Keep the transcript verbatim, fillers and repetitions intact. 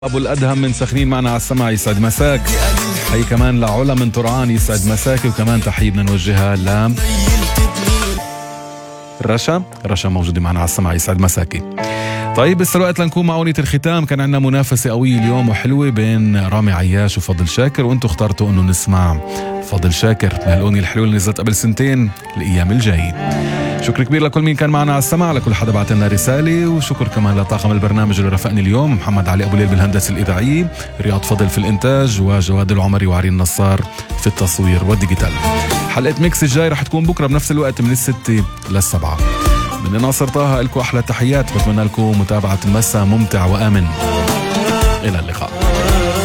أبو الأدهم من سخنين معنا على السمع، يسعد مساك. حي كمان لعلا من طرعان، يسعد مساك. وكمان تحية بدنا نوجهها ل رشا رشا موجودة معنا على السمع، يسعد مساكي. طيب هسه الوقت لنكون مع أغنية الختام. كان عندنا منافسة قوية اليوم وحلوة بين رامي عياش وفضل شاكر، وانتو اخترتوا انه نسمع فضل شاكر بهالأغنية الحلوة اللي نزلت قبل سنتين، الأيام الجاية. شكر كبير لكل مين كان معنا على السمع، لكل حدا بعت لنا رسالة، وشكر كمان لطاقم البرنامج اللي رافقني اليوم، محمد علي أبو ليل بالهندسة الإذاعية، رياض فضل في الإنتاج، وجواد العمري وعرين نصار في التصوير والديجيتال. حلقة ميكس الجاي رح تكون بكرة بنفس الوقت من الستة للسبعة. من ناصر طه لكم أحلى تحيات، بتمنى لكم متابعة مساء ممتع وآمن. إلى اللقاء.